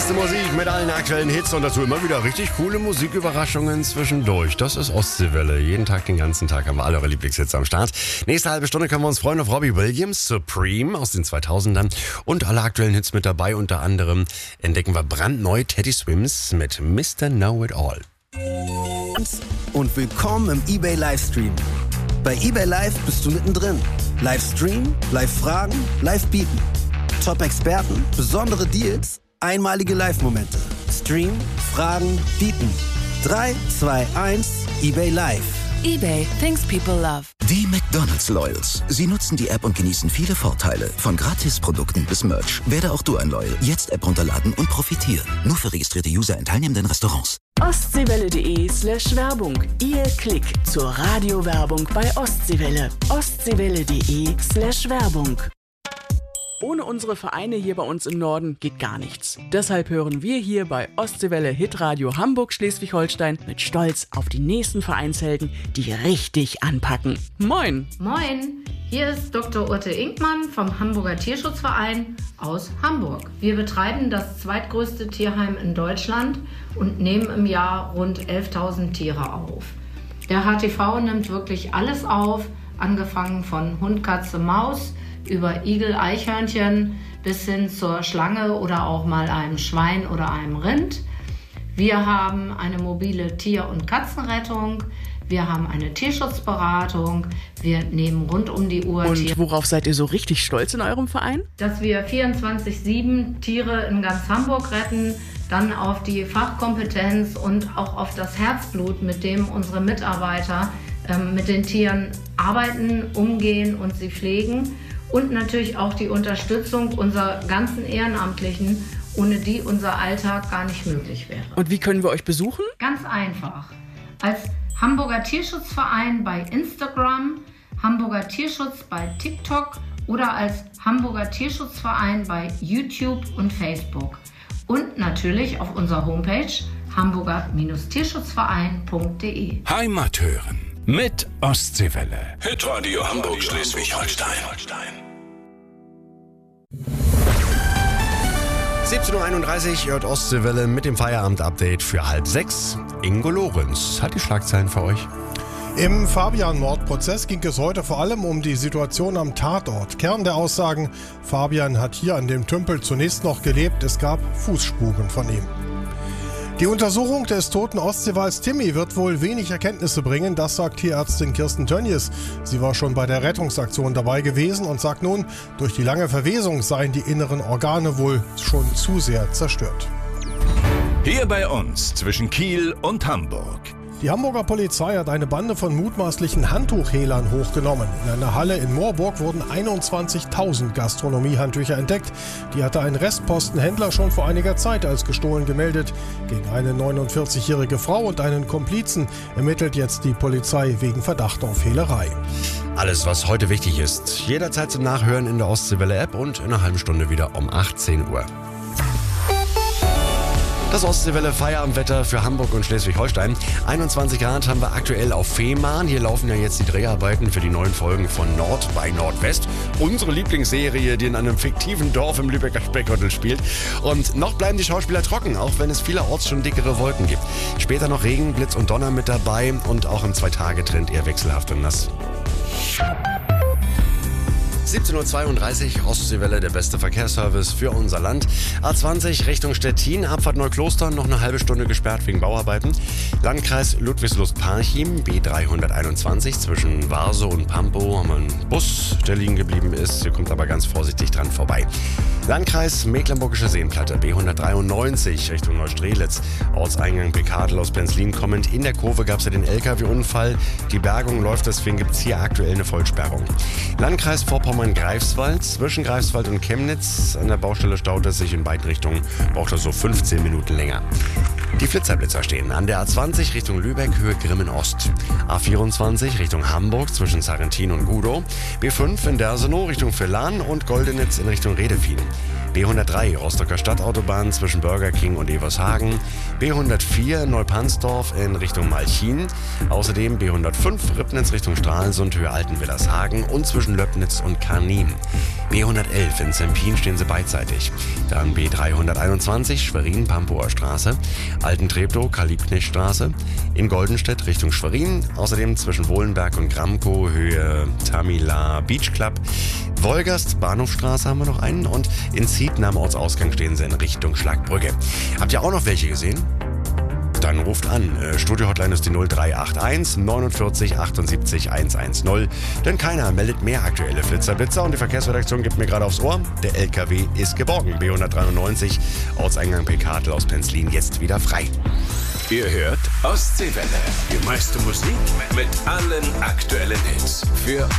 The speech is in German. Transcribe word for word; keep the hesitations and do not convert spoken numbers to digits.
Beste Musik mit allen aktuellen Hits und dazu immer wieder richtig coole Musiküberraschungen zwischendurch. Das ist Ostseewelle. Jeden Tag, den ganzen Tag haben wir alle eure Lieblingshits am Start. Nächste halbe Stunde können wir uns freuen auf Robbie Williams, Supreme aus den zweitausendern und alle aktuellen Hits mit dabei. Unter anderem entdecken wir brandneu Teddy Swims mit Mister Know-It-All. Und willkommen im eBay Livestream. Bei eBay Live bist du mittendrin. Livestream, Live-Fragen, Live-Bieten. Top-Experten, besondere Deals, einmalige Live-Momente. Stream, Fragen, Bieten. drei, zwei, eins, eBay Live. eBay, things people love. Die McDonald's Loyals. Sie nutzen die App und genießen viele Vorteile. Von Gratisprodukten bis Merch. Werde auch du ein Loyal. Jetzt App runterladen und profitieren. Nur für registrierte User in teilnehmenden Restaurants. Ostseewelle.de slash Werbung. Ihr Klick zur Radiowerbung bei Ostseewelle. Ostseewelle.de slash Werbung. Ohne unsere Vereine hier bei uns im Norden geht gar nichts. Deshalb hören wir hier bei Ostseewelle Hitradio Hamburg-Schleswig-Holstein mit Stolz auf die nächsten Vereinshelden, die richtig anpacken. Moin! Moin! Hier ist Doktor Urte Inkmann vom Hamburger Tierschutzverein aus Hamburg. Wir betreiben das zweitgrößte Tierheim in Deutschland und nehmen im Jahr rund elftausend Tiere auf. Der H T V nimmt wirklich alles auf, angefangen von Hund, Katze, Maus, über Igel, Eichhörnchen bis hin zur Schlange oder auch mal einem Schwein oder einem Rind. Wir haben eine mobile Tier- und Katzenrettung. Wir haben eine Tierschutzberatung. Wir nehmen rund um die Uhr Und Tiere. worauf seid ihr so richtig stolz in eurem Verein? Dass wir vierundzwanzig sieben Tiere in ganz Hamburg retten, dann auf die Fachkompetenz und auch auf das Herzblut, mit dem unsere Mitarbeiter ähm, mit den Tieren arbeiten, umgehen und sie pflegen. Und natürlich auch die Unterstützung unserer ganzen Ehrenamtlichen, ohne die unser Alltag gar nicht möglich wäre. Und wie können wir euch besuchen? Ganz einfach. Als Hamburger Tierschutzverein bei Instagram, Hamburger Tierschutz bei TikTok oder als Hamburger Tierschutzverein bei YouTube und Facebook. Und natürlich auf unserer Homepage hamburger Tierschutzverein punkt de. Heimat hören mit Ostseewelle. Hitradio Hamburg Schleswig-Holstein. siebzehn Uhr einunddreißig, hört Ostseewelle mit dem Feierabend-Update für halb sechs. Ingo Lorenz hat die Schlagzeilen für euch. Im Fabian-Mordprozess ging es heute vor allem um die Situation am Tatort. Kern der Aussagen: Fabian hat hier an dem Tümpel zunächst noch gelebt, es gab Fußspuren von ihm. Die Untersuchung des toten Ostseewals Timmy wird wohl wenig Erkenntnisse bringen, das sagt Tierärztin Kirsten Tönnies. Sie war schon bei der Rettungsaktion dabei gewesen und sagt nun, durch die lange Verwesung seien die inneren Organe wohl schon zu sehr zerstört. Hier bei uns zwischen Kiel und Hamburg. Die Hamburger Polizei hat eine Bande von mutmaßlichen Handtuchhehlern hochgenommen. In einer Halle in Moorburg wurden einundzwanzigtausend Gastronomiehandtücher entdeckt. Die hatte ein Restpostenhändler schon vor einiger Zeit als gestohlen gemeldet. Gegen eine neunundvierzigjährige Frau und einen Komplizen ermittelt jetzt die Polizei wegen Verdacht auf Hehlerei. Alles, was heute wichtig ist, jederzeit zum Nachhören in der Ostseewelle-App und in einer halben Stunde wieder um achtzehn Uhr. Das Ostseewelle Feierabendwetter für Hamburg und Schleswig-Holstein. einundzwanzig Grad haben wir aktuell auf Fehmarn. Hier laufen ja jetzt die Dreharbeiten für die neuen Folgen von Nord bei Nordwest. Unsere Lieblingsserie, die in einem fiktiven Dorf im Lübecker Speckgürtel spielt. Und noch bleiben die Schauspieler trocken, auch wenn es vielerorts schon dickere Wolken gibt. Später noch Regen, Blitz und Donner mit dabei und auch im Zwei-Tage-Trend eher wechselhaft und nass. siebzehn Uhr zweiunddreißig, Ostseewelle, der beste Verkehrsservice für unser Land. A zwanzig Richtung Stettin, Abfahrt Neukloster, noch eine halbe Stunde gesperrt wegen Bauarbeiten. Landkreis Ludwigslust-Parchim, B dreihunderteinundzwanzig, zwischen Warso und Pampo haben wir einen Bus, der liegen geblieben ist. Ihr kommt aber ganz vorsichtig dran vorbei. Landkreis Mecklenburgische Seenplatte, B hundertdreiundneunzig Richtung Neustrelitz. Ortseingang Bekadel aus Penzlin kommend. In der Kurve gab es ja den L K W-Unfall. Die Bergung läuft, deswegen gibt es hier aktuell eine Vollsperrung. Landkreis Vorpommern-Greifswald, zwischen Greifswald und Chemnitz. An der Baustelle staut es sich in beiden Richtungen, braucht es so fünfzehn Minuten länger. Die Flitzerblitzer stehen an der A zwanzig Richtung Lübeck, Höhe Grimmen Ost. A vierundzwanzig Richtung Hamburg zwischen Sarrentin und Gudow. B fünf in Dersenow Richtung Villahn und Goldenitz in Richtung Redefien. B hundertdrei Rostocker Stadtautobahn zwischen Burger King und Evershagen. B hundertvier Neupansdorf in Richtung Malchin. Außerdem B hundertfünf Ribnitz Richtung Stralsund, Höhe Altenwillershagen und zwischen Löbnitz und Karnim. B hundertelf in Zempin stehen sie beidseitig. Dann B dreihunderteinundzwanzig Schwerin-Pampower Straße. Altentreptow Karl-Liebknecht-Straße. In Goldenstedt Richtung Schwerin. Außerdem zwischen Wohlenberg und Gramkow, Höhe Tamila Beach Club. Wolgast, Bahnhofstraße haben wir noch einen und in Zieten am Ortsausgang stehen sie in Richtung Schlagbrücke. Habt ihr auch noch welche gesehen? Dann ruft an. Studio-Hotline ist die null drei acht eins neunundvierzig achtundsiebzig hundertzehn. Denn keiner meldet mehr aktuelle Flitzerblitzer und die Verkehrsredaktion gibt mir gerade aufs Ohr. Der L K W ist geborgen. B hundertdreiundneunzig, Ortseingang Pekatel aus Penzlin, jetzt wieder frei. Ihr hört Ostseewelle. Die meiste Musik mit allen aktuellen Hits. Für